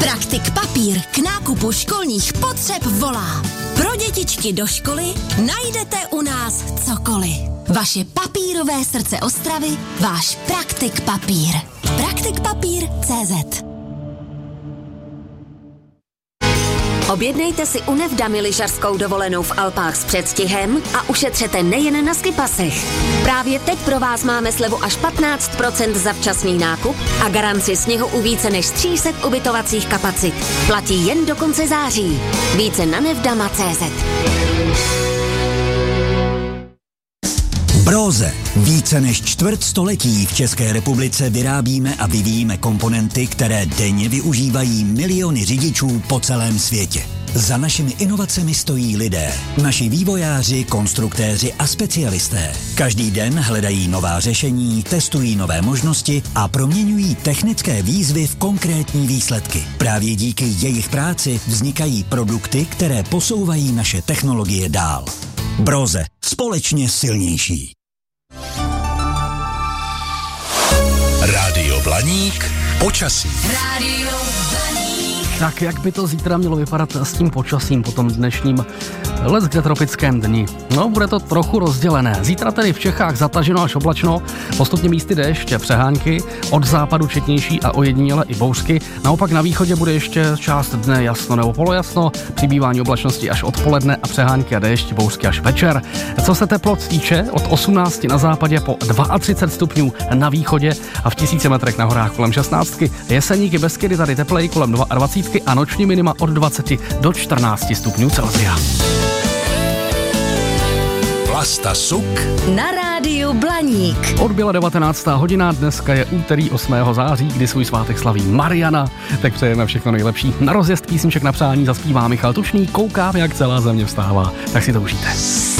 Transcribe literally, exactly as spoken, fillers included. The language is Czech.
Praktik Papír k nákupu školních potřeb volá. Pro dětičky do školy najdete u nás cokoliv. Vaše papírové srdce Ostravy, váš Praktik Papír. praktik papír tečka cé zet. Objednejte si u Nevdamy lyžařskou dovolenou v Alpách s předstihem a ušetřete nejen na skipasech. Právě teď pro vás máme slevu až patnáct procent za včasný nákup a garanci sněhu u více než tři sta ubytovacích kapacit. Platí jen do konce září. Více na nevdama tečka cé zet. Brose. Více než čtvrt století v České republice vyrábíme a vyvíjíme komponenty, které denně využívají miliony řidičů po celém světě. Za našimi inovacemi stojí lidé, naši vývojáři, konstruktéři a specialisté. Každý den hledají nová řešení, testují nové možnosti a proměňují technické výzvy v konkrétní výsledky. Právě díky jejich práci vznikají produkty, které posouvají naše technologie dál. Brose. Společně silnější. Rádio Blaník. Počasí. Rádio Blaník. Tak jak by to zítra mělo vypadat s tím počasím po tom dnešním leckde tropickém dni? No, bude to trochu rozdělené. Zítra tedy v Čechách zataženo až oblačno, postupně místy déšť a přehánky, od západu četnější a ojediněle i bouřky. Naopak na východě bude ještě část dne jasno nebo polojasno, přibývání oblačnosti až odpoledne a přehánky a déšť, bouřky až večer. Co se teplot týče, od osmnácti na západě po třicet dva stupňů na východě a v tisíci metrech na horách kolem šestnáctky. Jeseníky Beskydy tady teplej kolem dvacet dva a noční minima od dvaceti do čtrnácti stupňů Celsia. Vlasta Suk Na rádiu Blaník. Odbyla devatenáctá hodina, dneska je úterý osmého září, kdy svůj svátek slaví Mariana, tak přejeme všechno nejlepší. Na rozjezd písniček na přání zaspívá Michal Tučný, koukám, jak celá země vstává, tak si to užijte.